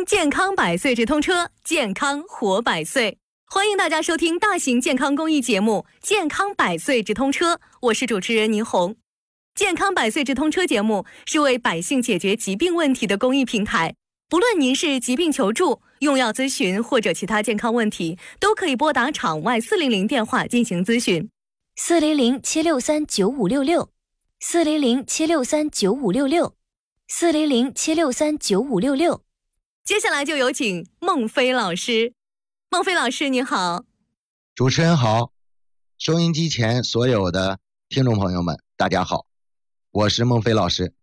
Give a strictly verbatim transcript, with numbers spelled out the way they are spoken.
听健康百岁直通车，健康活百岁。欢迎大家收听大型健康公益节目《健康百岁直通车》，我是主持人倪红。健康百岁直通车节目是为百姓解决疾病问题的公益平台，不论您是疾病求助、用药咨询或者其他健康问题，都可以拨打场外四零零电话进行咨询。 四零零七六三九五六六，四零零七六三九五六六，四零零七六三九五六六。 接下来就有请孟非老师。孟非老师你好。 主持人好，收音机前所有的听众朋友们大家好，我是孟非老师。